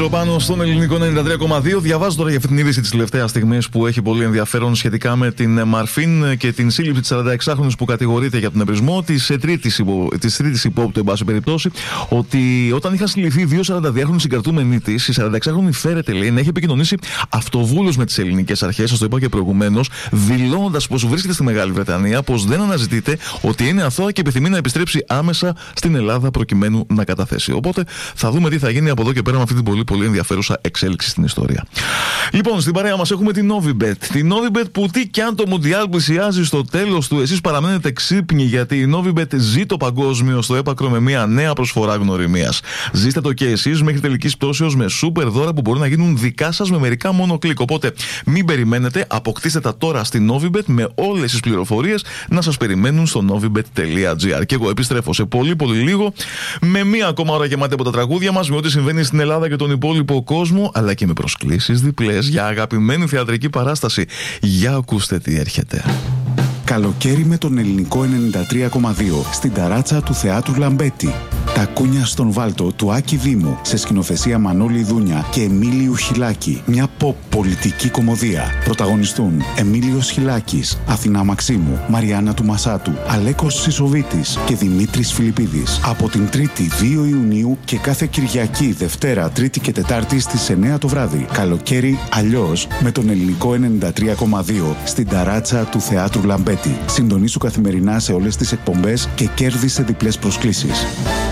Μητροπάνο στον ελληνικό 93,2. Διαβάζω τώρα για αυτή την είδηση της τελευταίας στιγμής που έχει πολύ ενδιαφέρον σχετικά με την Μαρφίν και την σύλληψη της 46χρονης που κατηγορείται για τον εμπρισμό της τρίτης υπόπτου, εν πάση περιπτώσει, ότι όταν είχαν συλληφθεί δύο 42χρονοι συγκρατούμενοι της, η 46χρονη φέρεται, λέει, να έχει επικοινωνήσει αυτοβούλως με τις ελληνικές αρχές, σας το είπα και προηγουμένως, δηλώνοντας πως βρίσκεται στη Μεγάλη Βρετανία, πως δεν αναζητείται, ότι είναι αθώα και επιθυμεί να επιστρέψει άμεσα στην Ελλάδα προκειμένου να καταθέσει. Οπότε θα δούμε τι θα γίνει από εδώ και πέρα με αυτή την πολύ ενδιαφέρουσα εξέλιξη στην ιστορία. Λοιπόν, στην παρέα μας έχουμε την Novibet. Την Novibet που τι κι αν το Μουντιάλ πλησιάζει στο τέλος του, εσείς παραμένετε ξύπνοι, γιατί η Novibet ζει το παγκόσμιο στο έπακρο με μια νέα προσφορά γνωριμίας. Ζήστε το και εσείς μέχρι τελικής πτώσεως με σούπερ δώρα που μπορεί να γίνουν δικά σας με μερικά μόνο κλικ. Οπότε μην περιμένετε, αποκτήστε τα τώρα στην Novibet με όλες τις πληροφορίες να σας περιμένουν στο novibet.gr. Και εγώ επιστρέφω σε πολύ λίγο με μία ακόμα ώρα γεμάτη από τα τραγούδια μας, με ό,τι συμβαίνει στην Ελλάδα και τον υπόλοιπο κόσμο, αλλά και με προσκλήσεις διπλές για αγαπημένη θεατρική παράσταση. Για ακούστε τι έρχεται. Καλοκαίρι με τον ελληνικό 93,2 στην ταράτσα του Θεάτρου Λαμπέτη. Τα κούνια στον Βάλτο του Άκη Δήμου σε σκηνοθεσία Μανώλη Δούνια και Εμίλιου Χιλάκη. Μια pop πολιτική κομμωδία. Πρωταγωνιστούν Εμίλιος Χιλάκης, Αθηνά Μαξίμου, Μαριάννα του Μασάτου, Αλέκος Σισοβίτης και Δημήτρης Φιλιππίδης. Από την 3η 2 Ιουνίου και κάθε Κυριακή, Δευτέρα, Τρίτη και Τετάρτη στις 9 το βράδυ. Καλοκαίρι αλλιώς με τον ελληνικό 93,2 στην ταράτσα του Θεάτρου Λαμπέτη. Συντονίσου καθημερινά σε όλες τις εκπομπές και κέρδισε διπλές προσκλήσεις.